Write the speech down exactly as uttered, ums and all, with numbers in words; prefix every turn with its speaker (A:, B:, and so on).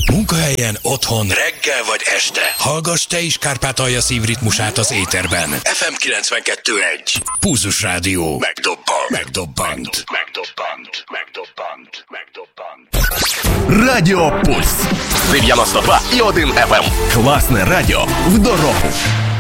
A: Munkahelyen, otthon, reggel vagy este. Hallgass te is Kárpátalja szívritmusát az éterben. ef em kilencvenkettő egy. Pulzus Rádió. Megdobbant. Megdobbant. Megdobbant. Megdobbant. Megdobbant.
B: Радио Пульс. девяносто два и один эф эм. Классное радио в дорогу.